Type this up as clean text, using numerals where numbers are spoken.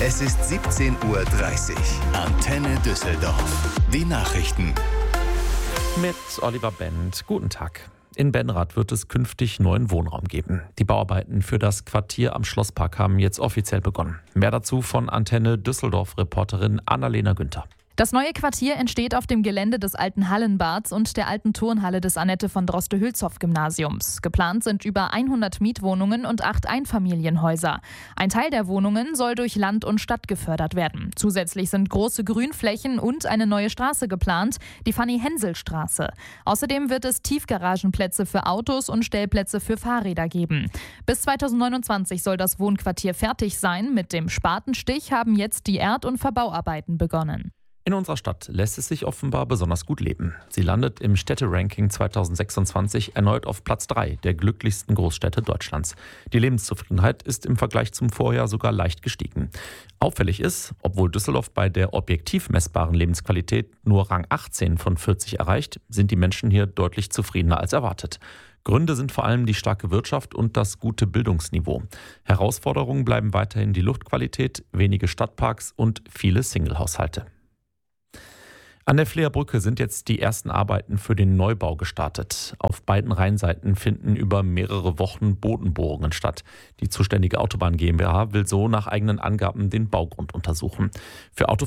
Es ist 17:30 Uhr. Antenne Düsseldorf. Die Nachrichten. Mit Oliver Bent. Guten Tag. In Benrath wird es künftig neuen Wohnraum geben. Die Bauarbeiten für das Quartier am Schlosspark haben jetzt offiziell begonnen. Mehr dazu von Antenne Düsseldorf-Reporterin Annalena Günther. Das neue Quartier entsteht auf dem Gelände des alten Hallenbads und der alten Turnhalle des Annette von Droste-Hülshoff-Gymnasiums. Geplant sind über 100 Mietwohnungen und 8 Einfamilienhäuser. Ein Teil der Wohnungen soll durch Land und Stadt gefördert werden. Zusätzlich sind große Grünflächen und eine neue Straße geplant, die Fanny-Hensel-Straße. Außerdem wird es Tiefgaragenplätze für Autos und Stellplätze für Fahrräder geben. Bis 2029 soll das Wohnquartier fertig sein. Mit dem Spatenstich haben jetzt die Erd- und Verbauarbeiten begonnen. In unserer Stadt lässt es sich offenbar besonders gut leben. Sie landet im Städteranking 2026 erneut auf Platz 3 der glücklichsten Großstädte Deutschlands. Die Lebenszufriedenheit ist im Vergleich zum Vorjahr sogar leicht gestiegen. Auffällig ist, obwohl Düsseldorf bei der objektiv messbaren Lebensqualität nur Rang 18 von 40 erreicht, sind die Menschen hier deutlich zufriedener als erwartet. Gründe sind vor allem die starke Wirtschaft und das gute Bildungsniveau. Herausforderungen bleiben weiterhin die Luftqualität, wenige Stadtparks und viele Singlehaushalte. An der Fleerbrücke sind jetzt die ersten Arbeiten für den Neubau gestartet. Auf beiden Rheinseiten finden über mehrere Wochen Bodenbohrungen statt. Die zuständige Autobahn GmbH will so nach eigenen Angaben den Baugrund untersuchen. Für